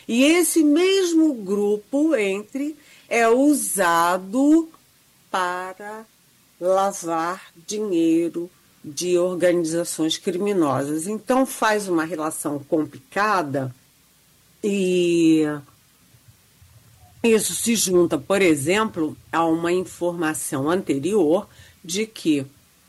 E esse mesmo grupo é usado para lavar dinheiro de organizações criminosas. Então faz uma relação complicada e isso se junta, por exemplo, a uma informação anterior de que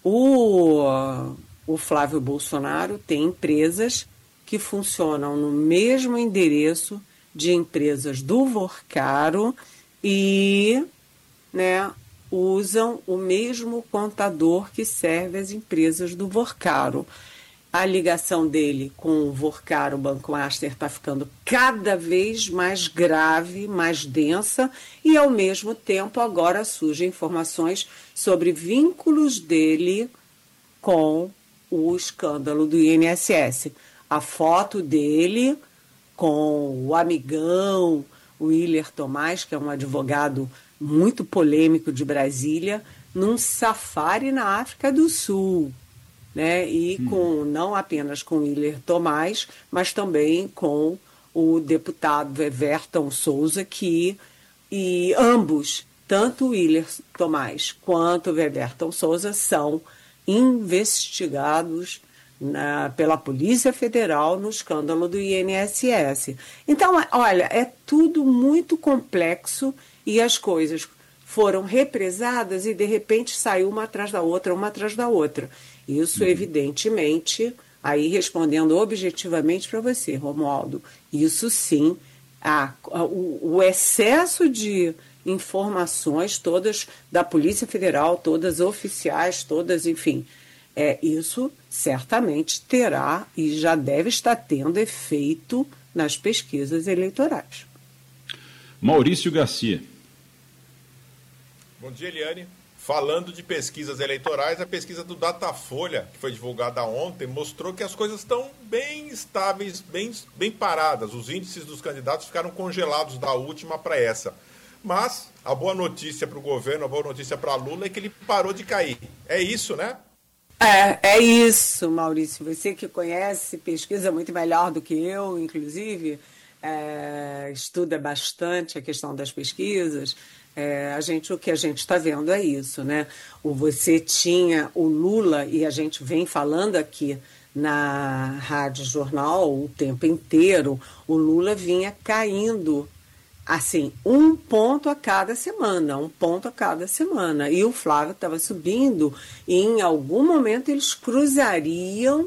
o Flávio Bolsonaro tem empresas que funcionam no mesmo endereço de empresas do Vorcaro e, né, usam o mesmo contador que serve as empresas do Vorcaro. A ligação dele com o Vorcaro, o Banco Master, está ficando cada vez mais grave, mais densa, e ao mesmo tempo agora surgem informações sobre vínculos dele com o escândalo do INSS. A foto dele com o amigão Willer Tomás, que é um advogado muito polêmico de Brasília, num safari na África do Sul, né? E com não apenas com Willer Tomás, mas também com o deputado Everton Souza, e ambos, tanto o Willer Tomás quanto o Everton Souza, são investigados pela Polícia Federal no escândalo do INSS. Então, olha, é tudo muito complexo e as coisas foram represadas e, de repente, saiu uma atrás da outra, uma atrás da outra. Isso, evidentemente, aí respondendo objetivamente para você, Romualdo, isso sim, o excesso de informações, todas da Polícia Federal, todas oficiais, todas, enfim, isso certamente terá e já deve estar tendo efeito nas pesquisas eleitorais. Maurício Garcia. Bom dia, Eliane. Falando de pesquisas eleitorais, a pesquisa do Datafolha, que foi divulgada ontem, mostrou que as coisas estão bem estáveis, bem paradas. Os índices dos candidatos ficaram congelados da última para essa. Mas a boa notícia para o governo, a boa notícia para Lula é que ele parou de cair. É isso, né? É isso, Maurício. Você que conhece, pesquisa muito melhor do que eu, inclusive, estuda bastante a questão das pesquisas. O que a gente está vendo é isso, né? Você tinha o Lula, e a gente vem falando aqui na Rádio Jornal o tempo inteiro, o Lula vinha caindo, assim, um ponto a cada semana, e o Flávio estava subindo, e em algum momento eles cruzariam,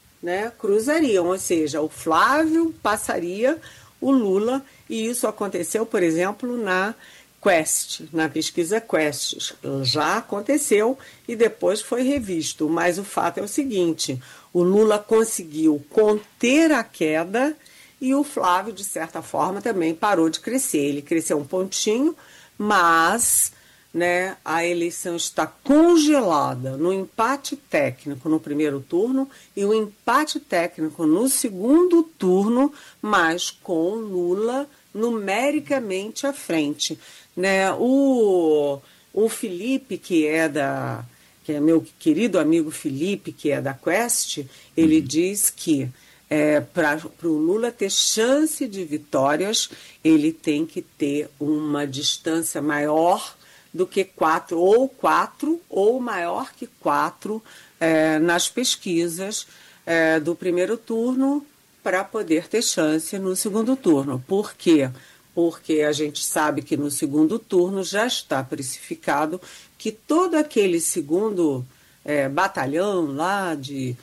ou seja, o Flávio passaria o Lula, e isso aconteceu, por exemplo, na pesquisa Quest, já aconteceu e depois foi revisto, mas o fato é o seguinte, o Lula conseguiu conter a queda e o Flávio, de certa forma, também parou de crescer, ele cresceu um pontinho, mas, né, a eleição está congelada no empate técnico no primeiro turno e o empate técnico no segundo turno, mas com Lula numericamente à frente, né? O Felipe, que é meu querido amigo Felipe, que é da Quest, ele diz que para o Lula ter chance de vitórias, ele tem que ter uma distância maior do que 4, ou maior que 4 nas pesquisas do primeiro turno, para poder ter chance no segundo turno. Por quê? Porque a gente sabe que no segundo turno já está precificado que todo aquele segundo batalhão lá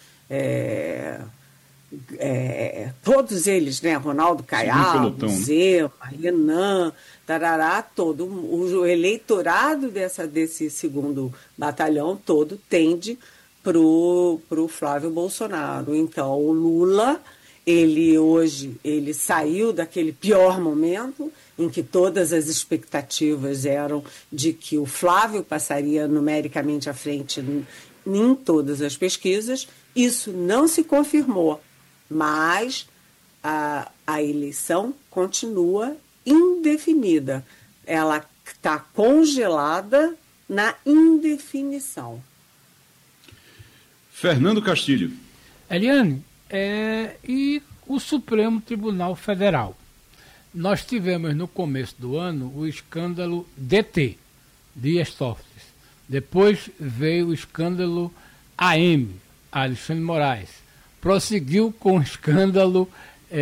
todos eles, né? Ronaldo Caiado, Zema, Renan, tarará, todo o eleitorado desse segundo batalhão todo tende pro Flávio Bolsonaro. Então, o Lula, ele saiu daquele pior momento em que todas as expectativas eram de que o Flávio passaria numericamente à frente em todas as pesquisas. Isso não se confirmou, mas a eleição continua indefinida. Ela está congelada na indefinição. Fernando Castilho. Eliane, e o Supremo Tribunal Federal? nós tivemos no começo do ano o escândalo DT, Dias Toffoli. Depois veio o escândalo AM, Alexandre Moraes. Prosseguiu com o escândalo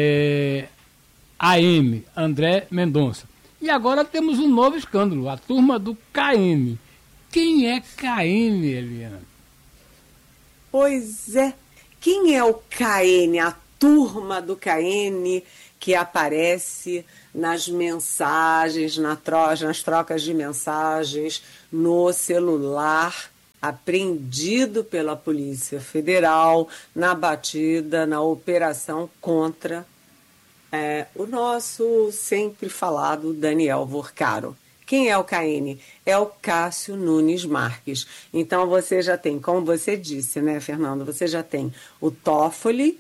AM, André Mendonça. E agora temos um novo escândalo, a turma do KM. Quem é KM, Eliana? Pois é. Quem é o KN, a turma do KN que aparece nas mensagens, nas trocas de mensagens, no celular, apreendido pela Polícia Federal, na batida, na operação contra o nosso sempre falado Daniel Vorcaro. Quem é o KN? É o Cássio Nunes Marques. Então você já tem, como você disse, né, Fernando? Você já tem o Toffoli,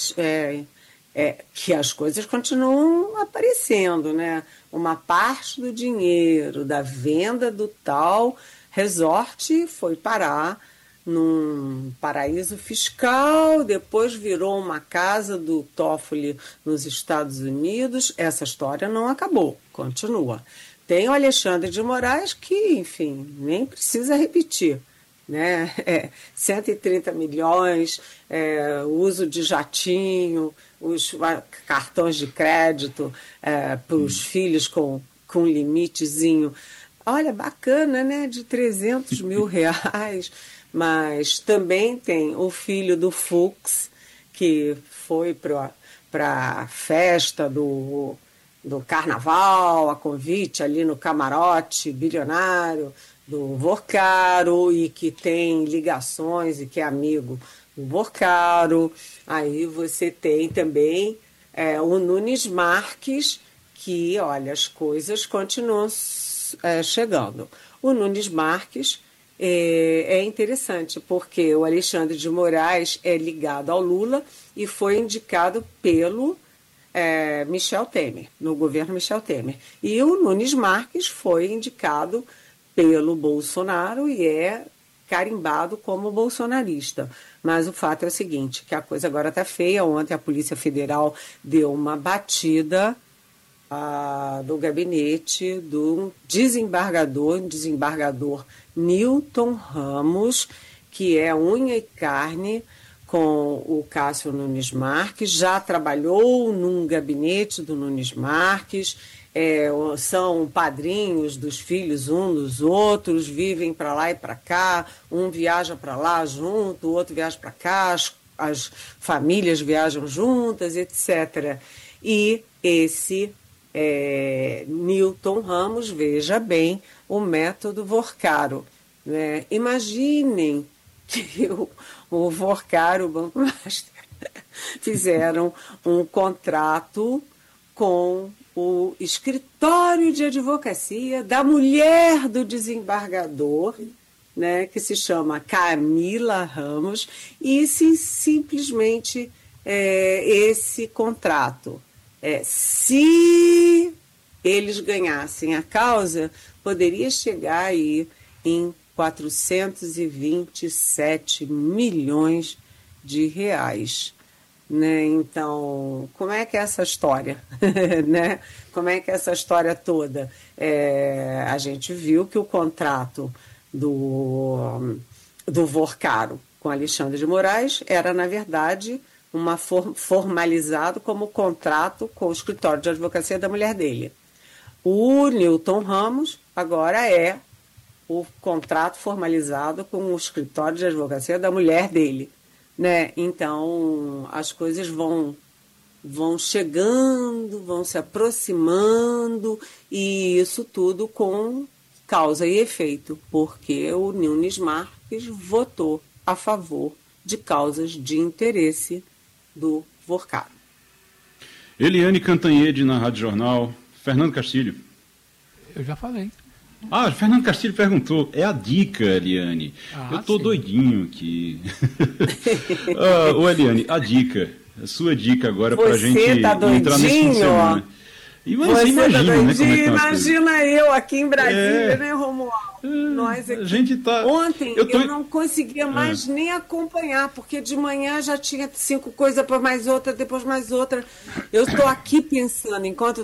que as coisas continuam aparecendo, né? Uma parte do dinheiro da venda do tal resort foi parar num paraíso fiscal, depois virou uma casa do Toffoli nos Estados Unidos. Essa história não acabou, continua. Tem o Alexandre de Moraes que, enfim, nem precisa repetir, né? 130 milhões, uso de jatinho, os cartões de crédito para os filhos com limitezinho. Olha, bacana, né? De 300 mil reais. Mas também tem o filho do Fux, que foi para a festa do carnaval, a convite ali no camarote bilionário do Vorcaro e que tem ligações e que é amigo do Vorcaro. Aí você tem também o Nunes Marques, que, olha, as coisas continuam chegando. O Nunes Marques é interessante, porque o Alexandre de Moraes é ligado ao Lula e foi indicado pelo Michel Temer, no governo Michel Temer. E o Nunes Marques foi indicado pelo Bolsonaro e é carimbado como bolsonarista. Mas o fato é o seguinte, que a coisa agora está feia. Ontem a Polícia Federal deu uma batida do gabinete do desembargador Newton Ramos, que é unha e carne com o Cássio Nunes Marques, já trabalhou num gabinete do Nunes Marques, são padrinhos dos filhos um dos outros, vivem para lá e para cá, um viaja para lá junto, o outro viaja para cá, as famílias viajam juntas, etc. E esse Newton Ramos, veja bem, o método Vorcaro, né? Imaginem que o Vorcaro, o Banco Master, fizeram um contrato com o escritório de advocacia da mulher do desembargador, né, que se chama Camila Ramos, e simplesmente esse contrato, se eles ganhassem a causa, poderia chegar aí em 427 milhões de reais. Né? Então, como é que é essa história? Né? Como é que é essa história toda? A gente viu que o contrato do Vorcaro com Alexandre de Moraes era, na verdade, formalizado como contrato com o escritório de advocacia da mulher dele. O Newton Ramos agora é o contrato formalizado com o escritório de advocacia da mulher dele. Né? Então, as coisas vão chegando, vão se aproximando, e isso tudo com causa e efeito, porque o Nunes Marques votou a favor de causas de interesse do Vorcaro. Eliane Cantanhede na Rádio Jornal. Fernando Castilho. Eu já falei. Fernando Castilho perguntou. É a dica, Eliane. Eu tô doidinho aqui. Ô, Eliane, a dica. A sua dica agora pra gente entrar nesse fim de semana. Você imagina, tá doidinho, né? Como é que imagina eu aqui em Brasília, né, Romualdo? Nós aqui. A gente tá... Ontem eu não conseguia mais nem acompanhar, porque de manhã já tinha 5 coisas, depois mais outra, depois mais outra. Eu estou aqui pensando, enquanto